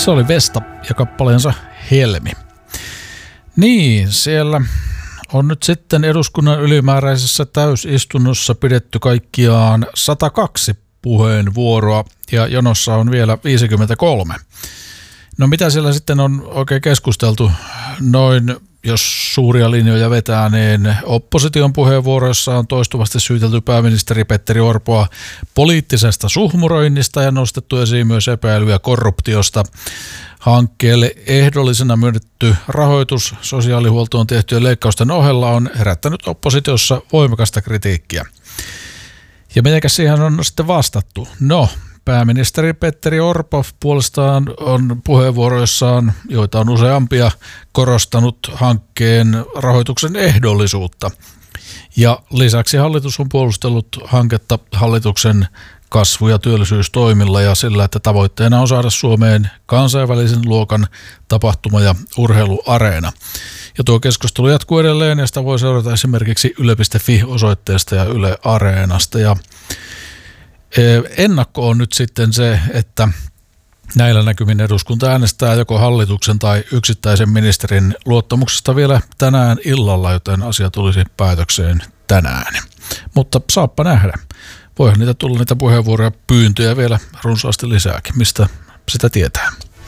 Se oli Vesta ja kappaleensa Helmi. Niin, siellä on nyt sitten eduskunnan ylimääräisessä täysistunnossa pidetty kaikkiaan 102 puheenvuoroa ja jonossa on vielä 53. No mitä siellä sitten on oikein keskusteltu? Noin, jos suuria linjoja vetää, niin opposition puheenvuoroissa on toistuvasti syytelty pääministeri Petteri Orpoa poliittisesta suhmuroinnista ja nostettu esiin myös epäilyä korruptiosta. Hankkeelle ehdollisena myönnetty rahoitus sosiaalihuoltoon tehtyjen leikkausten ohella on herättänyt oppositiossa voimakasta kritiikkiä. Ja mitenkäs siihen on sitten vastattu? No, pääministeri Petteri Orpo puolestaan on puheenvuoroissaan, joita on useampia, korostanut hankkeen rahoituksen ehdollisuutta. Ja lisäksi hallitus on puolustellut hanketta hallituksen kasvu- ja työllisyystoimilla ja sillä, että tavoitteena on saada Suomeen kansainvälisen luokan tapahtuma- ja urheiluareena. Ja tuo keskustelu jatkuu edelleen ja sitä voi seurata esimerkiksi yle.fi-osoitteesta ja Yle Areenasta. Ja ennakko on nyt sitten se, että näillä näkymin eduskunta äänestää joko hallituksen tai yksittäisen ministerin luottamuksesta vielä tänään illalla, joten asia tulisi päätökseen tänään. Mutta saappa nähdä. Voihan niitä tulla niitä puheenvuoroja, pyyntöjä vielä runsaasti lisääkin. Mistä sitä tietää?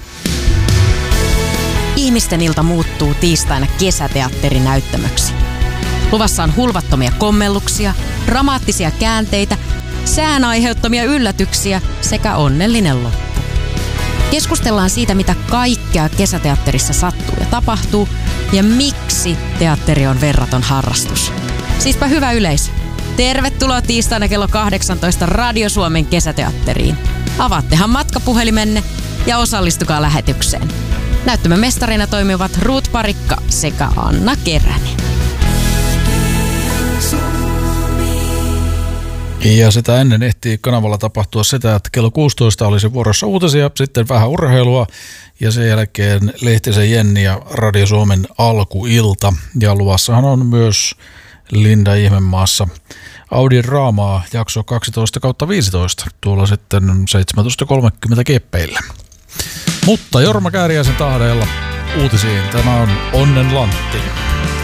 Ihmisten ilta muuttuu tiistaina kesäteatterinäyttämöksi. Luvassa on hulvattomia kommelluksia, dramaattisia käänteitä, sään aiheuttamia yllätyksiä sekä onnellinen loppu. Keskustellaan siitä, mitä kaikkea kesäteatterissa sattuu ja tapahtuu ja miksi teatteri on verraton harrastus. Siispä hyvä yleisö. Tervetuloa tiistaina kello 18 Radio Suomen kesäteatteriin. Avaattehan matkapuhelimenne ja osallistukaa lähetykseen. Näyttämön mestarina toimivat Ruut Parikka sekä Anna Keränen. Ja sitä ennen ehtii kanavalla tapahtua sitä, että kello 16 olisi vuorossa uutisia, sitten vähän urheilua ja sen jälkeen Lehtisen Jenni ja Radio Suomen alkuilta. Ja luvassahan on myös Linda Ihmemaassa Audi Raamaa jakso 12/15 tuolla sitten 17.30 keppeillä. Mutta Jorma Kääriäisen tahdeella uutisiin. Tämä on Onnen Lantti.